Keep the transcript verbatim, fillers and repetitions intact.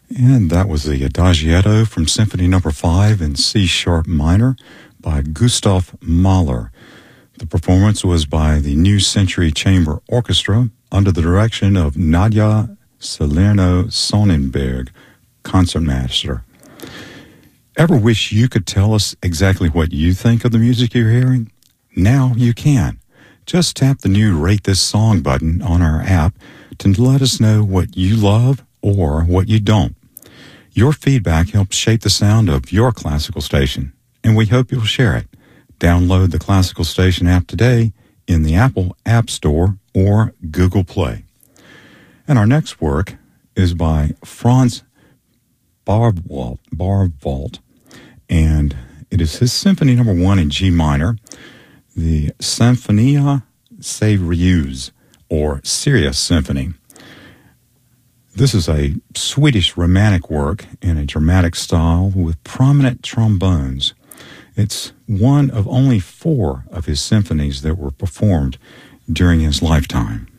And that was the Adagietto from Symphony Number Five in C Sharp Minor by Gustav Mahler. The performance was by the New Century Chamber Orchestra under the direction of Nadia Salerno-Sonnenberg, concertmaster. Ever wish you could tell us exactly what you think of the music you're hearing? Now you can. Just tap the new Rate This Song button on our app to let us know what you love or what you don't. Your feedback helps shape the sound of your classical station, and we hope you'll share it. Download the Classical Station app today in the Apple App Store or Google Play. And our next work is by Franz Barwalt, Barwalt, and it is his Symphony Number One in G minor, the Symphonia Sérieuse, or Serious Symphony. This is a Swedish romantic work in a dramatic style with prominent trombones. It's one of only four of his symphonies that were performed during his lifetime.